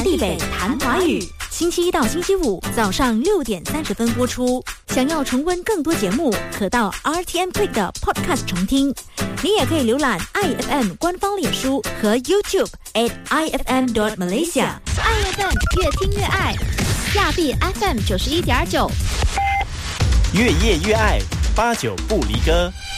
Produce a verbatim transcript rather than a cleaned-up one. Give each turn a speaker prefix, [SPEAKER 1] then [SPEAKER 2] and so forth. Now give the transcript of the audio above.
[SPEAKER 1] 南地北谈华语，星期一到星期五早上六点三十分播出。想要重温更多节目，可到 R T M Click 的 Podcast 重听。你也可以浏览 I F M 官方脸书和 YouTube at I F M dot Malaysia。I F M 越听越爱，亚庇 F M 九十一点九，
[SPEAKER 2] 越夜越爱，八九不离歌。